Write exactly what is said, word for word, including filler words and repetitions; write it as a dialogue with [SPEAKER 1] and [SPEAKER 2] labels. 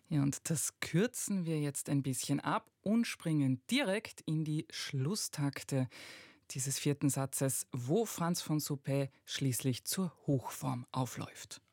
[SPEAKER 1] Ja, und das kürzen wir jetzt ein bisschen ab und springen direkt in die Schlusstakte dieses vierten Satzes, wo Franz von Suppé schließlich zur Hochform aufläuft.